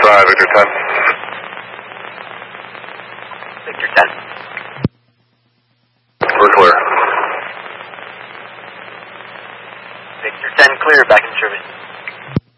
5, Victor 10. Victor 10. We're clear. Victor 10 clear, back in service.